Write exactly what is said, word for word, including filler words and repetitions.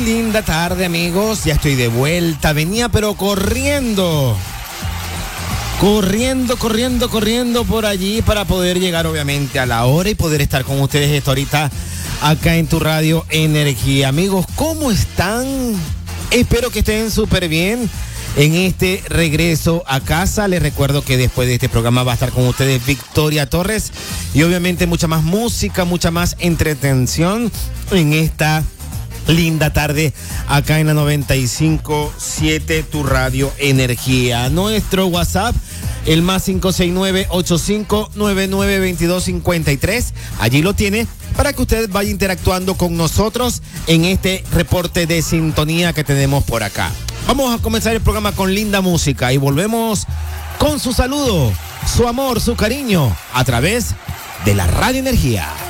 linda tarde, amigos. Ya estoy de vuelta. Venía pero corriendo. Corriendo, corriendo, corriendo por allí para poder llegar obviamente a la hora y poder estar con ustedes esta ahorita acá en tu radio Energía. Amigos, ¿cómo están? Espero que estén súper bien en este regreso a casa. Les recuerdo que después de este programa va a estar con ustedes Victoria Torres y obviamente mucha más música, mucha más entretención en esta linda tarde acá en la noventa y cinco punto siete, tu radio Energía. Nuestro WhatsApp, el más cinco seis nueve, ocho cinco nueve nueve, dos dos cinco tres. Allí lo tiene para que usted vaya interactuando con nosotros en este reporte de sintonía que tenemos por acá. Vamos a comenzar el programa con linda música y volvemos con su saludo, su amor, su cariño a través de la radio Energía.